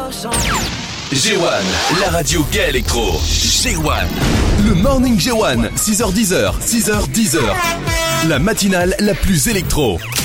G1, la radio gay électro. G1. Le Morning G1, 6h10, 6h10. La matinale la plus électro.